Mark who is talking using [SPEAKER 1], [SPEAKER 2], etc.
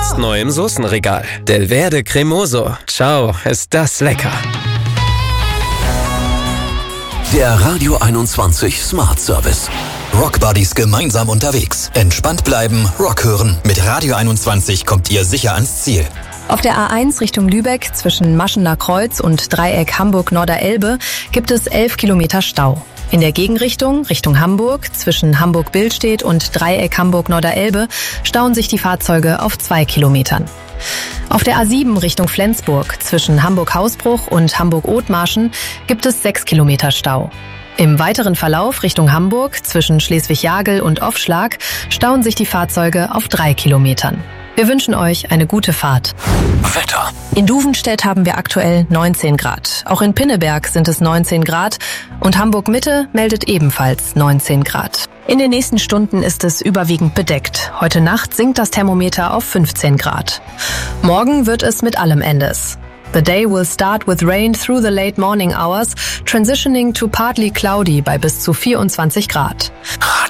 [SPEAKER 1] Jetzt neu im Soßenregal. Delverde Cremoso. Ciao, ist das lecker.
[SPEAKER 2] Der Radio 21 Smart Service. Rockbuddies gemeinsam unterwegs. Entspannt bleiben, Rock hören. Mit Radio 21 kommt ihr sicher ans Ziel.
[SPEAKER 3] Auf der A1 Richtung Lübeck zwischen Maschener Kreuz und Dreieck Hamburg-Norderelbe gibt es 11 Kilometer Stau. In der Gegenrichtung, Richtung Hamburg, zwischen Hamburg-Billstedt und Dreieck Hamburg-Norderelbe, stauen sich die Fahrzeuge auf 2 Kilometern. Auf der A7 Richtung Flensburg, zwischen Hamburg-Hausbruch und Hamburg-Othmarschen, gibt es 6 Kilometer Stau. Im weiteren Verlauf Richtung Hamburg, zwischen Schleswig-Jagel und Offschlag, stauen sich die Fahrzeuge auf 3 Kilometern. Wir wünschen euch eine gute Fahrt.
[SPEAKER 2] Wetter.
[SPEAKER 3] In Duvenstedt haben wir aktuell 19 Grad. Auch in Pinneberg sind es 19 Grad und Hamburg-Mitte meldet ebenfalls 19 Grad. In den nächsten Stunden ist es überwiegend bedeckt. Heute Nacht sinkt das Thermometer auf 15 Grad. Morgen wird es mit allem Endes. The day will start with rain through the late morning hours, transitioning to partly cloudy bei bis zu 24 Grad.